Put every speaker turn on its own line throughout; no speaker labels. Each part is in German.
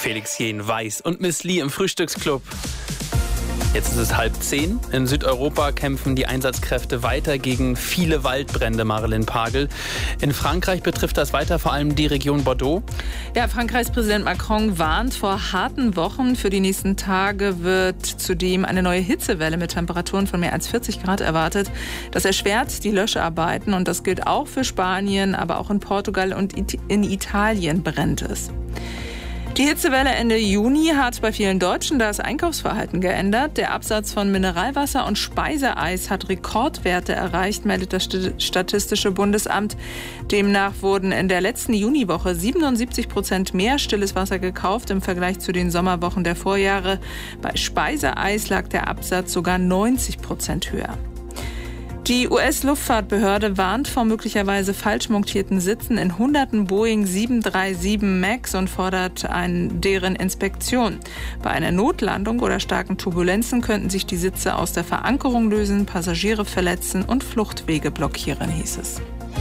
Felix Jähn, Weiß und Miss Lee im Frühstücksclub. Jetzt ist es 9:30. In Südeuropa kämpfen die Einsatzkräfte weiter gegen viele Waldbrände, Marilyn Pagel. In Frankreich betrifft das weiter vor allem die Region Bordeaux.
Ja, Frankreichs Präsident Macron warnt vor harten Wochen. Für die nächsten Tage wird zudem eine neue Hitzewelle mit Temperaturen von mehr als 40 Grad erwartet. Das erschwert die Löscharbeiten und das gilt auch für Spanien, aber auch in Portugal und in Italien brennt es. Die Hitzewelle Ende Juni hat bei vielen Deutschen das Einkaufsverhalten geändert. Der Absatz von Mineralwasser und Speiseeis hat Rekordwerte erreicht, meldet das Statistische Bundesamt. Demnach wurden in der letzten Juniwoche 77% mehr stilles Wasser gekauft im Vergleich zu den Sommerwochen der Vorjahre. Bei Speiseeis lag der Absatz sogar 90% höher. Die US-Luftfahrtbehörde warnt vor möglicherweise falsch montierten Sitzen in hunderten Boeing 737 MAX und fordert deren Inspektion. Bei einer Notlandung oder starken Turbulenzen könnten sich die Sitze aus der Verankerung lösen, Passagiere verletzen und Fluchtwege blockieren, hieß es.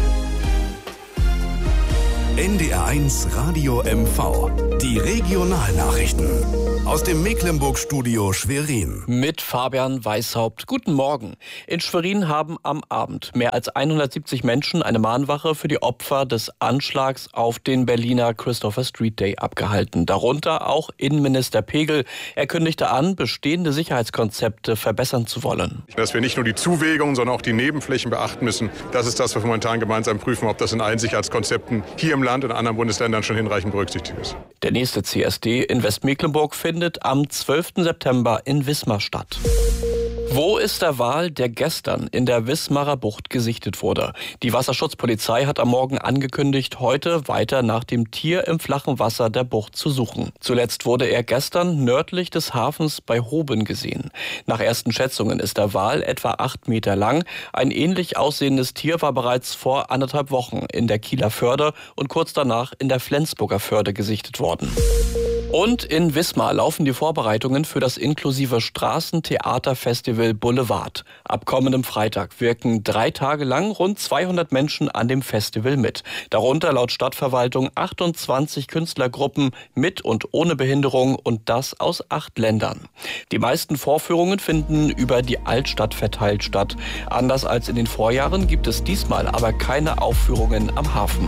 NDR1 Radio MV. Die Regionalnachrichten. Aus dem Mecklenburg-Studio Schwerin.
Mit Fabian Weishaupt. Guten Morgen. In Schwerin haben am Abend mehr als 170 Menschen eine Mahnwache für die Opfer des Anschlags auf den Berliner Christopher Street Day abgehalten. Darunter auch Innenminister Pegel. Er kündigte an, bestehende Sicherheitskonzepte verbessern zu wollen.
Dass wir nicht nur die Zuwägungen, sondern auch die Nebenflächen beachten müssen. Das ist das, was wir momentan gemeinsam prüfen, ob das in allen Sicherheitskonzepten hier im Land und in anderen Bundesländern schon hinreichend berücksichtigt ist.
Der nächste CSD in Westmecklenburg findet am 12. September in Wismar statt. Wo ist der Wal, der gestern in der Wismarer Bucht gesichtet wurde? Die Wasserschutzpolizei hat am Morgen angekündigt, heute weiter nach dem Tier im flachen Wasser der Bucht zu suchen. Zuletzt wurde er gestern nördlich des Hafens bei Hoben gesehen. Nach ersten Schätzungen ist der Wal etwa 8 Meter lang. Ein ähnlich aussehendes Tier war bereits vor 1,5 Wochen in der Kieler Förde und kurz danach in der Flensburger Förde gesichtet worden. Und in Wismar laufen die Vorbereitungen für das inklusive Straßentheaterfestival Boulevard. Ab kommendem Freitag wirken 3 Tage lang rund 200 Menschen an dem Festival mit. Darunter laut Stadtverwaltung 28 Künstlergruppen mit und ohne Behinderung und das aus 8 Ländern. Die meisten Vorführungen finden über die Altstadt verteilt statt. Anders als in den Vorjahren gibt es diesmal aber keine Aufführungen am Hafen.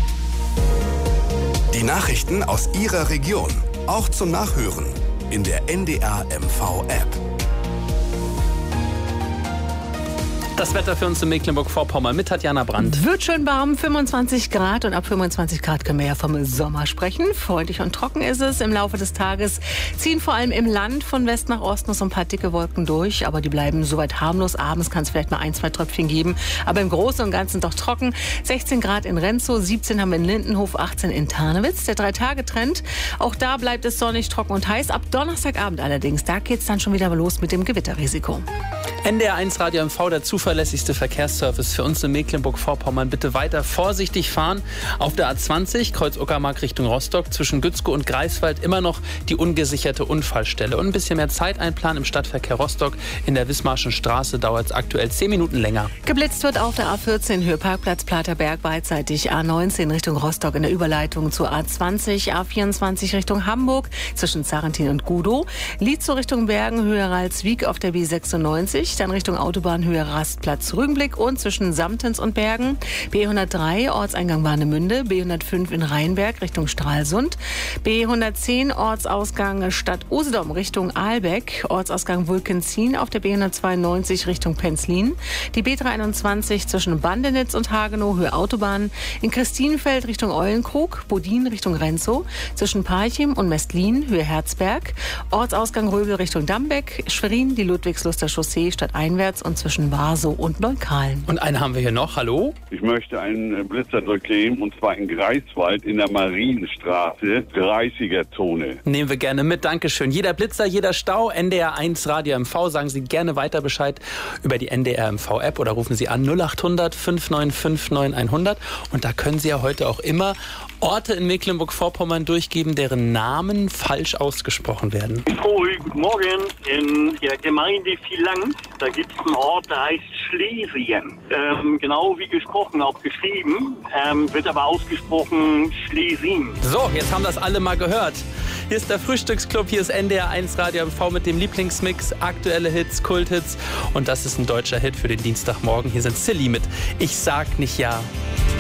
Die Nachrichten aus Ihrer Region, auch zum Nachhören in der NDR MV App.
Das Wetter für uns in Mecklenburg-Vorpommern mit Tatjana Brandt.
Wird schön warm, 25 Grad und ab 25 Grad können wir ja vom Sommer sprechen. Freundlich und trocken ist es. Im Laufe des Tages ziehen vor allem im Land von West nach Ost noch so ein paar dicke Wolken durch, aber die bleiben soweit harmlos. Abends kann es vielleicht mal 1, 2 Tröpfchen geben, aber im Großen und Ganzen doch trocken. 16 Grad in Renzow, 17 haben wir in Lindenhof, 18 in Tarnewitz. Der 3-Tage-Trend, auch da bleibt es sonnig, trocken und heiß. Ab Donnerstagabend allerdings, da geht es dann schon wieder los mit dem Gewitterrisiko.
NDR1 Radio MV, der zuverlässigste Verkehrsservice für uns in Mecklenburg-Vorpommern. Bitte weiter vorsichtig fahren. Auf der A20, Kreuz Uckermark Richtung Rostock, zwischen Gützkow und Greifswald immer noch die ungesicherte Unfallstelle. Und ein bisschen mehr Zeit einplanen im Stadtverkehr Rostock. In der Wismarschen Straße dauert es aktuell 10 Minuten länger.
Geblitzt wird auf der A14 Höhe Parkplatz Platerberg beidseitig. A19 Richtung Rostock in der Überleitung zur A20. A24 Richtung Hamburg zwischen Zarentin und Gudow. Lietzow Richtung Bergen Höhe Ralswiek auf der B96. Dann Richtung Autobahn Höhe Rastplatz Rügenblick und zwischen Samtens und Bergen. B103 Ortseingang Warnemünde. B105 in Rheinberg Richtung Stralsund. B110 Ortsausgang Stadt Usedom Richtung Ahlbeck. Ortsausgang Wulkenzien auf der B192 Richtung Penzlin. Die B321 zwischen Bandenitz und Hagenow Höhe Autobahn. In Christinenfeld Richtung Eulenkrug. Bodin Richtung Renzow. Zwischen Parchim und Mestlin Höhe Herzberg. Ortsausgang Röbel Richtung Dambeck. Schwerin die Ludwigsluster Chaussee stadteinwärts und zwischen Barsow und Neukalen.
Und einen haben wir hier noch. Hallo?
Ich möchte einen Blitzer durchkleben und zwar in Greifswald in der Marienstraße, 30er-Zone.
Nehmen wir gerne mit. Dankeschön. Jeder Blitzer, jeder Stau. NDR1 Radio MV. Sagen Sie gerne weiter Bescheid über die NDR MV App oder rufen Sie an 0800 5959 100. Und da können Sie ja heute auch immer Orte in Mecklenburg-Vorpommern durchgeben, deren Namen falsch ausgesprochen werden.
Guten Morgen. In der Gemeinde Villans, da gibt es einen Ort, der heißt Schlesien. Genau wie gesprochen, auch geschrieben, wird aber ausgesprochen Schlesien.
So, jetzt haben das alle mal gehört. Hier ist der Frühstücksclub, hier ist NDR 1 Radio MV mit dem Lieblingsmix, aktuelle Hits, Kulthits. Und das ist ein deutscher Hit für den Dienstagmorgen. Hier sind Silly mit Ich sag nicht ja.